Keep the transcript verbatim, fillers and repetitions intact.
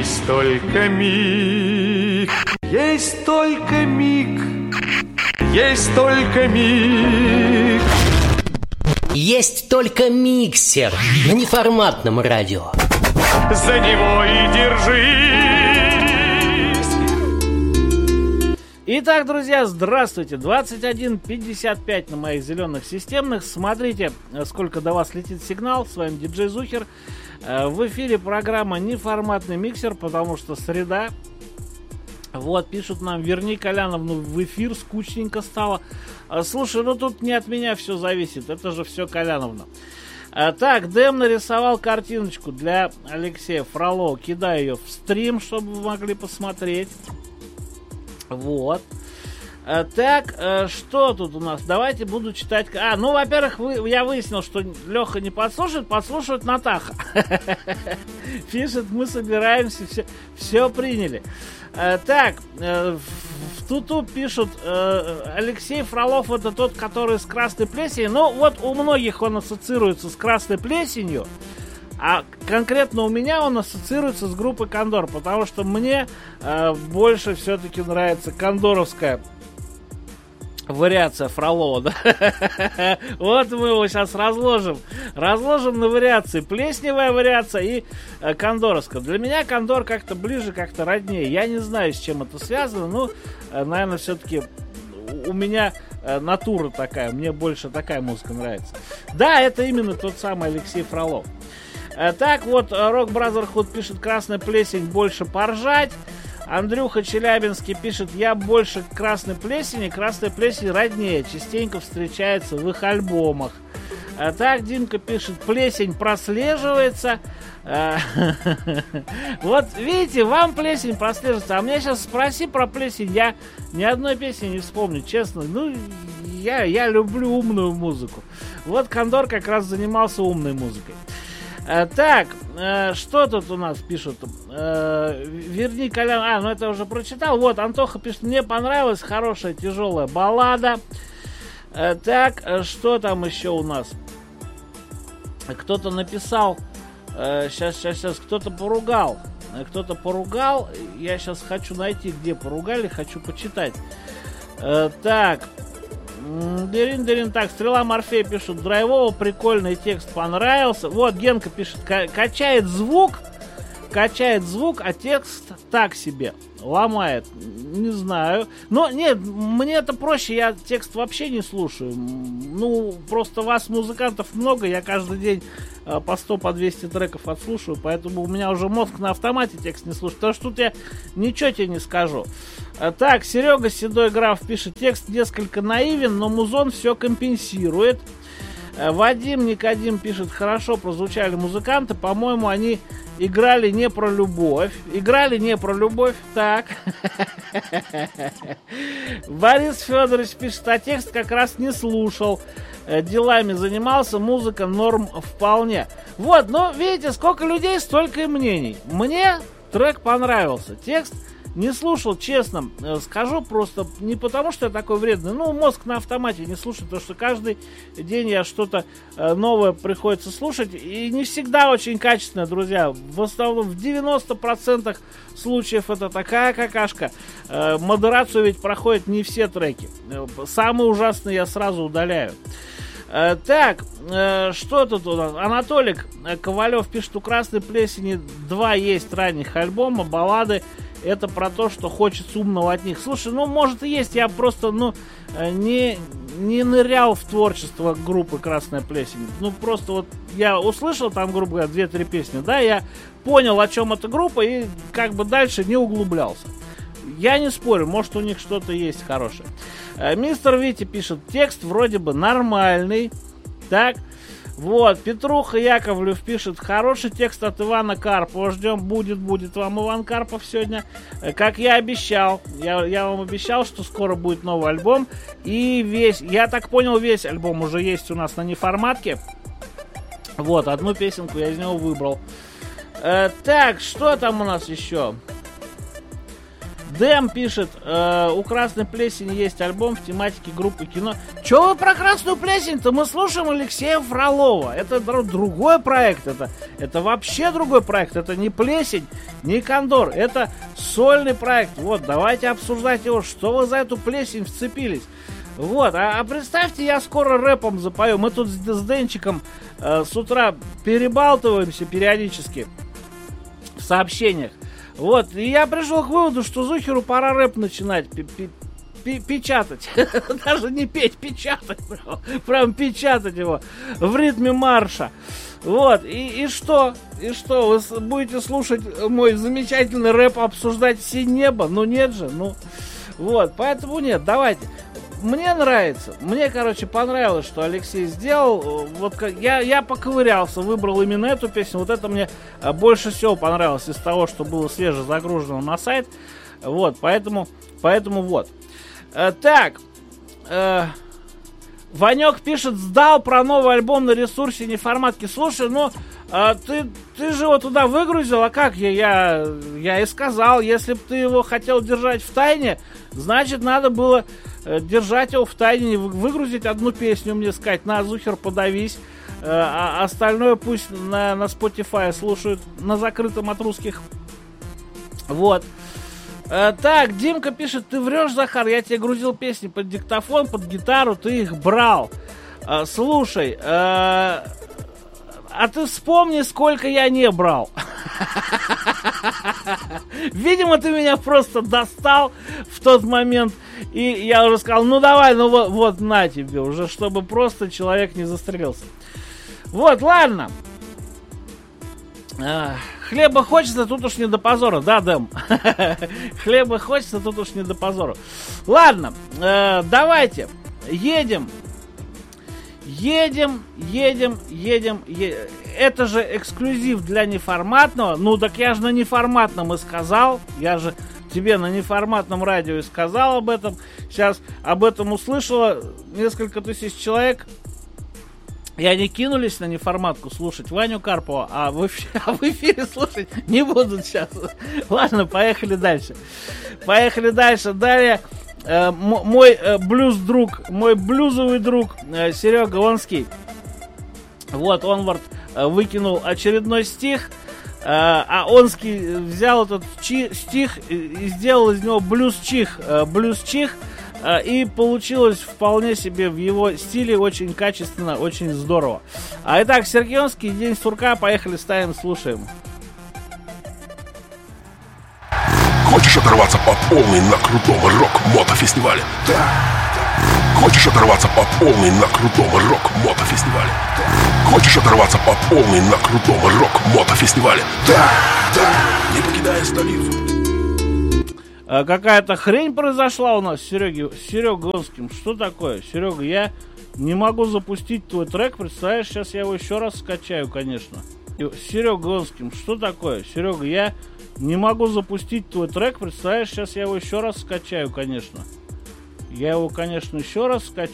Есть только миг, есть только миг, есть только миг. Есть только миксер на неформатном радио. За него и держись. Итак, друзья, здравствуйте. двадцать один пятьдесят пять на моих зеленых системных. Смотрите, сколько до вас летит сигнал. С вами диджей Зухер. В эфире программа «Неформатный миксер», потому что среда. Вот, пишут нам: верни Коляновну в эфир, скучненько стало. Слушай, ну тут не от меня все зависит, это же все Коляновна. А, так, Дэм нарисовал картиночку для Алексея Фролова. Кидаю ее в стрим, чтобы вы могли посмотреть. Вот. А, так, а, что тут у нас? Давайте буду читать. А, ну, во-первых, вы, я выяснил, что Леха не подслушает, подслушивает Натаха. Пишет: мы собираемся, все, все приняли. А, так, а, в Туту пишут: а, Алексей Фролов — это тот, который с красной плесенью. Ну, вот у многих он ассоциируется с красной плесенью. А конкретно у меня он ассоциируется с группой Кондор, потому что мне э, больше все-таки нравится кондоровская вариация Фролова, да? Вот мы его сейчас разложим. Разложим на вариации. Плесневая вариация и э, кондоровская. Для меня Кондор как-то ближе, как-то роднее. Я не знаю, с чем это связано, но, э, наверное, все-таки у меня э, натура такая. Мне больше такая музыка нравится. Да, это именно тот самый Алексей Фролов. Так вот, Rock Brotherhood пишет: красная плесень больше поржать. Андрюха Челябинский пишет: я больше красной плесени, красная плесень роднее, частенько встречается в их альбомах. Так, Димка пишет: плесень прослеживается. Вот, видите, вам плесень прослеживается. А мне сейчас спроси про плесень, я ни одной песни не вспомню, честно. Ну, я, я люблю умную музыку. Вот Кондор как раз занимался умной музыкой. Так, что тут у нас пишут? Верни Колян... А, ну это уже прочитал. Вот, Антоха пишет: мне понравилась хорошая тяжелая баллада. Так, что там еще у нас? Кто-то написал. Сейчас, сейчас, сейчас. Кто-то поругал. Кто-то поругал. Я сейчас хочу найти, где поругали. Хочу почитать. Так. Дырин, дырин, так, Стрела Морфея пишут: драйвово, прикольный текст, понравился. Вот, Генка пишет: качает звук, качает звук, а текст так себе, ломает. Не знаю. Но нет, мне это проще, я текст вообще не слушаю. Ну, просто вас, музыкантов, много, я каждый день по сто, по двести треков отслушаю, поэтому у меня уже мозг на автомате текст не слушает. Потому что тут я ничего тебе не скажу. Так, Серега Седой Граф пишет: текст несколько наивен, но музон все компенсирует. Вадим Никодим пишет: хорошо прозвучали музыканты, по-моему, они играли не про любовь. Играли не про любовь, так. Борис Федорович пишет: а текст как раз не слушал. Делами занимался, музыка норм вполне. Вот, ну, видите, сколько людей, столько и мнений. Мне трек понравился. Текст не слушал, честно скажу, просто не потому, что я такой вредный. Ну, мозг на автомате не слушает, потому что каждый день я что-то новое приходится слушать. И не всегда очень качественно, друзья. В основном в девяноста процентах случаев это такая какашка. Модерацию ведь проходят не все треки. Самые ужасные я сразу удаляю. Так, что тут у нас? Анатолик Ковалев пишет: у красной плесени два есть ранних альбома, баллады. Это про то, что хочется умного от них. Слушай, ну, может и есть, я просто, ну, не, не нырял в творчество группы «Красная плесень». Ну, просто вот я услышал там, грубо говоря, две-три песни, да, я понял, о чем эта группа, и как бы дальше не углублялся. Я не спорю, может, у них что-то есть хорошее. Мистер Витя пишет: текст вроде бы нормальный. Так, вот, Петруха Яковлев пишет: хороший текст от Ивана Карпова. Ждем, будет, будет вам Иван Карпов сегодня. Как я обещал, я, я вам обещал, что скоро будет новый альбом. И весь, я так понял, весь альбом уже есть у нас на неформатке. Вот, одну песенку я из него выбрал. Э, так, что там у нас еще? Дэм пишет, э, у Красной Плесени есть альбом в тематике группы кино. Че вы про Красную Плесень-то? Мы слушаем Алексея Фролова. Это другой проект. Это, это вообще другой проект. Это не Плесень, не Кондор. Это сольный проект. Вот, давайте обсуждать его. Что вы за эту плесень вцепились? Вот, а, а представьте, я скоро рэпом запою. Мы тут с, с Денчиком э, с утра перебалтываемся периодически в сообщениях. Вот, и я пришел к выводу, что Зухеру пора рэп начинать печатать. Даже не петь, печатать. Прям печатать его в ритме марша. Вот, и, и что? И что? Вы будете слушать мой замечательный рэп, обсуждать все небо? Ну нет же, ну... Вот, поэтому нет, давайте. Мне нравится. Мне, короче, понравилось, что Алексей сделал. Вот как я, я поковырялся, выбрал именно эту песню. Вот это мне больше всего понравилось из того, что было свеже загружено на сайт. Вот, поэтому, поэтому вот. Э, так. Э, Ванек пишет, сдал про новый альбом на ресурсе неформатки. Слушай, ну, э, ты, ты же его туда выгрузил, а как я? Я, я и сказал, если бы ты его хотел держать в тайне, значит, надо было... держать его в тайне, выгрузить одну песню, мне сказать, на, Зухер, подавись, а остальное пусть на, на Spotify слушают, на закрытом от русских. Вот. Так, Димка пишет, ты врешь, Захар, я тебе грузил песни под диктофон, под гитару, ты их брал. Слушай, а ты вспомни, сколько я не брал. Видимо, ты меня просто достал в тот момент. И я уже сказал, ну давай, ну вот, вот на тебе уже, чтобы просто человек не застрелился. Вот, ладно. А, хлеба хочется, тут уж не до позора. Да, Дэм. Хлеба хочется, тут уж не до позора. Ладно, э, давайте. Едем. Едем, едем, едем, едем. Это же эксклюзив для неформатного. Ну так я же на неформатном и сказал. Я же тебе на неформатном радио и сказал об этом. Сейчас об этом услышало несколько тысяч человек. И они кинулись на неформатку слушать Ваню Карпова, а в эфире, а в эфире слушать не будут сейчас. Ладно, поехали дальше. Поехали дальше. Далее э, м- мой э, блюз-друг, мой блюзовый друг э, Серега Онский. Вот, Онвард э, выкинул очередной стих. А Онский взял этот чи- стих и сделал из него блюз-чих, блюз-чих, и получилось вполне себе в его стиле, очень качественно, очень здорово. А итак, Сергей Онский, День сурка, поехали, ставим, слушаем. Хочешь оторваться по полной на крутом рок-мотофестивале? Да. Хочешь оторваться по полной на крутом рок-мотофестивале? Хочешь оторваться по полной на крутом рок-мотофестивале? Да, да, не покидая столицу. А какая-то хрень произошла у нас с Серегой, с Серегой Онским. Что такое? Серега, я не могу запустить твой трек. Представляешь, сейчас я его еще раз скачаю, конечно. С Серегой Онским. Что такое? Серега, я не могу запустить твой трек. Представляешь, сейчас я его еще раз скачаю, конечно. Я его, конечно, еще раз скачаю.